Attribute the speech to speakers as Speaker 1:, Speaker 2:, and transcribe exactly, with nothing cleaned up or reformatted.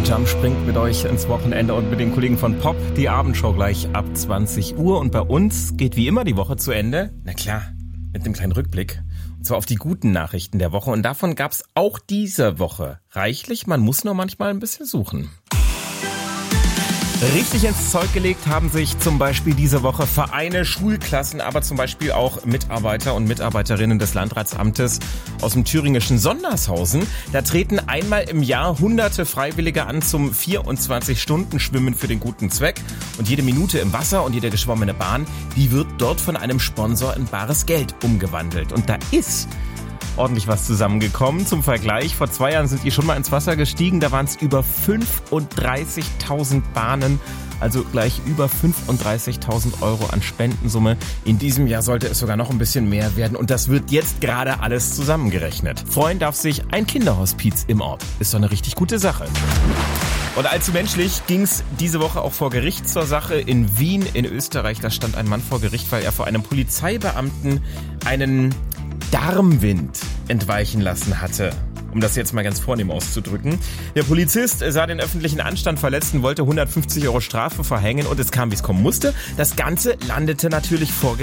Speaker 1: Jump springt mit euch ins Wochenende und mit den Kollegen von Pop die Abendshow gleich ab zwanzig Uhr. Und bei uns geht wie immer die Woche zu Ende. Na klar, mit einem kleinen Rückblick. Und zwar auf die guten Nachrichten der Woche. Und davon gab es auch diese Woche reichlich. Man muss nur manchmal ein bisschen suchen. Richtig ins Zeug gelegt haben sich zum Beispiel diese Woche Vereine, Schulklassen, aber zum Beispiel auch Mitarbeiter und Mitarbeiterinnen des Landratsamtes aus dem thüringischen Sondershausen. Da treten einmal im Jahr hunderte Freiwillige an zum vierundzwanzig-Stunden-Schwimmen für den guten Zweck. Und jede Minute im Wasser und jede geschwommene Bahn, die wird dort von einem Sponsor in bares Geld umgewandelt. Und da ist ordentlich was zusammengekommen. Zum Vergleich, vor zwei Jahren sind die schon mal ins Wasser gestiegen. Da waren es über fünfunddreißigtausend Bahnen, also gleich über fünfunddreißigtausend Euro an Spendensumme. In diesem Jahr sollte es sogar noch ein bisschen mehr werden und das wird jetzt gerade alles zusammengerechnet. Freuen darf sich ein Kinderhospiz im Ort. Ist doch eine richtig gute Sache. Und allzu menschlich ging's diese Woche auch vor Gericht zur Sache in Wien in Österreich. Da stand ein Mann vor Gericht, weil er vor einem Polizeibeamten einen Darmwind entweichen lassen hatte, um das jetzt mal ganz vornehm auszudrücken. Der Polizist sah den öffentlichen Anstand verletzt und wollte hundertfünfzig Euro Strafe verhängen und es kam, wie es kommen musste. Das Ganze landete natürlich vor Gericht.